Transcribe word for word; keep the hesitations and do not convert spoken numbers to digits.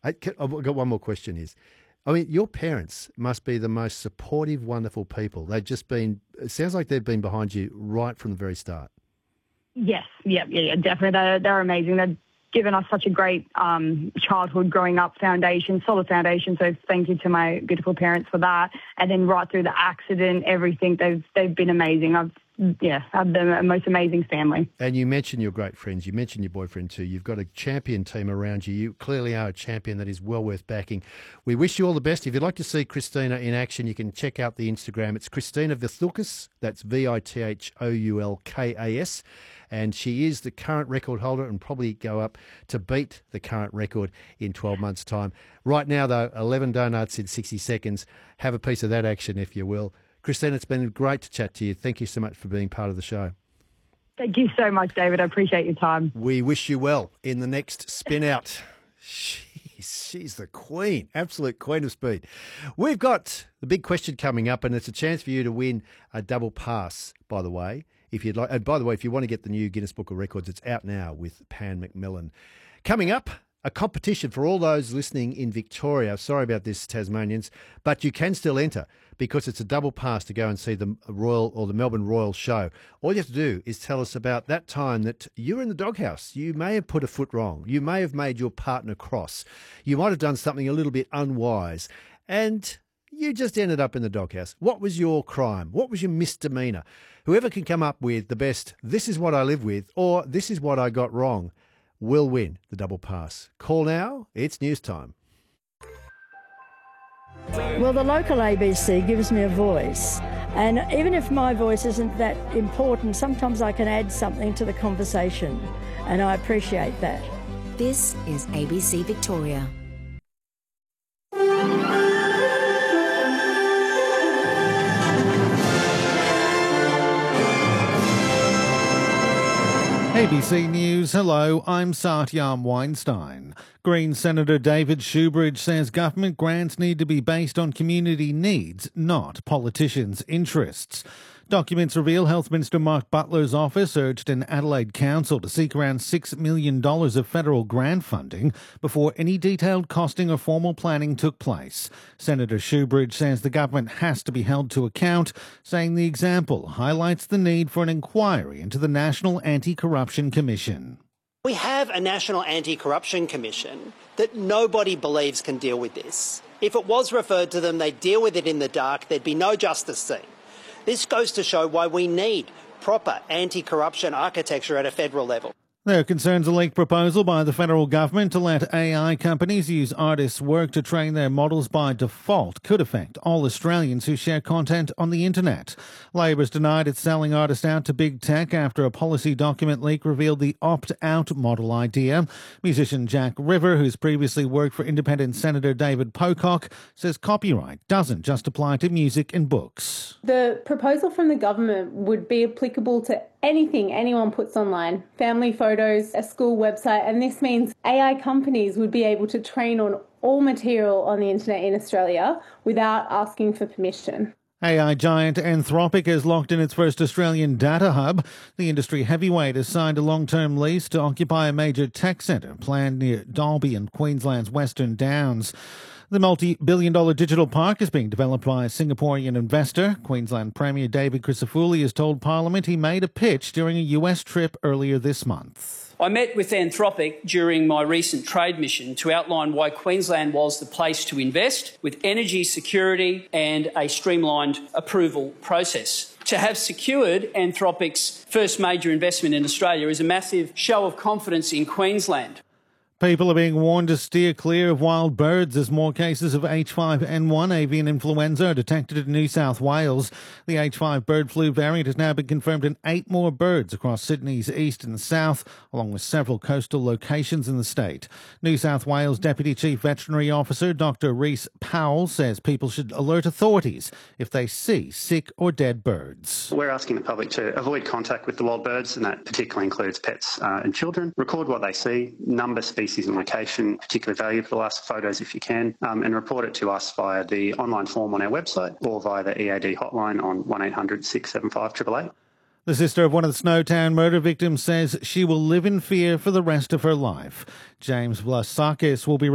I, can, I've got one more question is, I mean, your parents must be the most supportive, wonderful people. They've just been, it sounds like they've been behind you right from the very start. Yes, yeah, yeah, yeah, definitely. They're, they're amazing. They've given us such a great um, childhood growing up foundation, solid foundation. So thank you to my beautiful parents for that. And then right through the accident, everything, they've they've been amazing. I've yeah, I've the most amazing family. And you mentioned your great friends. You mentioned your boyfriend too. You've got a champion team around you. You clearly are a champion that is well worth backing. We wish you all the best. If you'd like to see Christina in action, you can check out the Instagram. It's Christina Vitoulkas. That's V I T H O U L K A S. And she is the current record holder and probably go up to beat the current record in twelve months' time. Right now, though, eleven donuts in sixty seconds. Have a piece of that action, if you will. Christina, it's been great to chat to you. Thank you so much for being part of the show. Thank you so much, David. I appreciate your time. We wish you well in the next spin out. She's, she's the queen, absolute queen of speed. We've got the big question coming up, and it's a chance for you to win a double pass, by the way. If you'd like, and by the way, if you want to get the new Guinness Book of Records, it's out now with Pan McMillan. Coming up, a competition for all those listening in Victoria. Sorry about this, Tasmanians, but you can still enter because it's a double pass to go and see the Royal or the Melbourne Royal show. All you have to do is tell us about that time that you were in the doghouse. You may have put a foot wrong. You may have made your partner cross. You might have done something a little bit unwise, and you just ended up in the doghouse. What was your crime? What was your misdemeanor? Whoever can come up with the best, this is what I live with, or this is what I got wrong, will win the double pass. Call now. It's news time. Well, the local A B C gives me a voice. And even if my voice isn't that important, sometimes I can add something to the conversation. And I appreciate that. This is A B C Victoria. A B C News, hello, I'm Satyam Weinstein. Green Senator David Shoebridge says government grants need to be based on community needs, not politicians' interests. Documents reveal Health Minister Mark Butler's office urged an Adelaide council to seek around six million dollars of federal grant funding before any detailed costing or formal planning took place. Senator Shoebridge says the government has to be held to account, saying the example highlights the need for an inquiry into the National Anti-Corruption Commission. We have a National Anti-Corruption Commission that nobody believes can deal with this. If it was referred to them, they'd deal with it in the dark, there'd be no justice seen. This goes to show why we need proper anti-corruption architecture at a federal level. There concerns a leaked proposal by the federal government to let A I companies use artists' work to train their models by default could affect all Australians who share content on the internet. Labor's denied it's selling artists out to big tech after a policy document leak revealed the opt-out model idea. Musician Jack River, who's previously worked for Independent Senator David Pocock, says copyright doesn't just apply to music and books. The proposal from the government would be applicable to anything anyone puts online, family photos, a school website, and this means A I companies would be able to train on all material on the internet in Australia without asking for permission. A I giant Anthropic has locked in its first Australian data hub. The industry heavyweight has signed a long-term lease to occupy a major tech centre planned near Dalby and Queensland's Western Downs. The multi-billion dollar digital park is being developed by a Singaporean investor. Queensland Premier David Crisafulli has told Parliament he made a pitch during a U S trip earlier this month. I met with Anthropic during my recent trade mission to outline why Queensland was the place to invest with energy security and a streamlined approval process. To have secured Anthropic's first major investment in Australia is a massive show of confidence in Queensland. People are being warned to steer clear of wild birds as more cases of H five N one avian influenza are detected in New South Wales. The H five bird flu variant has now been confirmed in eight more birds across Sydney's east and south, along with several coastal locations in the state. New South Wales Deputy Chief Veterinary Officer Doctor Rhys Powell says people should alert authorities if they see sick or dead birds. We're asking the public to avoid contact with the wild birds, and that particularly includes pets uh, and children. Record what they see, number, species and location, particularly valuable to us, photos if you can, um, and report it to us via the online form on our website or via the E A D hotline on one eight hundred six seven five eight eight eight. The sister of one of the Snowtown murder victims says she will live in fear for the rest of her life. James Vlasakis will be